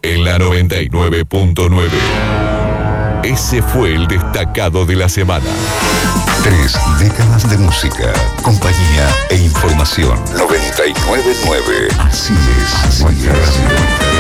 en la 99.9. Ese fue el destacado de la semana. 3 décadas de música, compañía e información. 99.9. Así es, nuestra radio.